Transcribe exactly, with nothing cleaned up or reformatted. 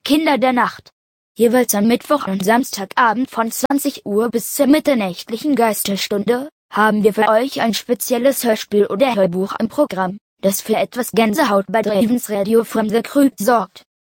Kinder der Nacht. Jeweils am Mittwoch und Samstagabend von zwanzig Uhr bis zur mitternächtlichen Geisterstunde haben wir für euch ein spezielles Hörspiel oder Hörbuch im Programm, das für etwas Gänsehaut bei Ravens Radio from the Crypt sorgt.